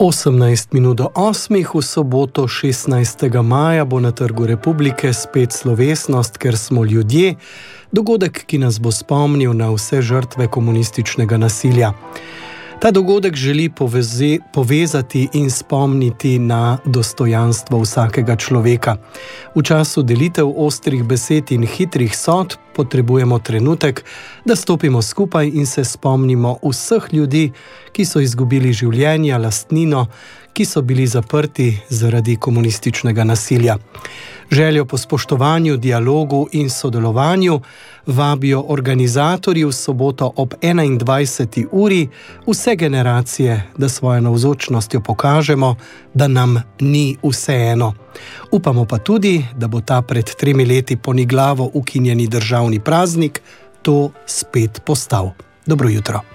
7:18 v soboto 16. maja bo na Trgu Republike spet slovesnost, ker smo ljudje, dogodek, ki nas bo spomnil na vse žrtve komunističnega nasilja. Ta dogodek želi povezati in spomniti na dostojanstvo vsakega človeka. V času delitev ostrih besed in hitrih sodb potrebujemo trenutek, da stopimo skupaj in se spomnimo vseh ljudi, ki so izgubili življenja, lastnino, ki so bili zaprti zaradi komunističnega nasilja. Željo po spoštovanju, dialogu in sodelovanju vabijo organizatorji v soboto ob 21. uri vse generacije, da svojo navzočnostjo pokažemo, da nam ni vseeno. Upamo pa tudi, da bo ta pred 3 leti poniglavo ukinjeni državni praznik to spet postal. Dobro jutro.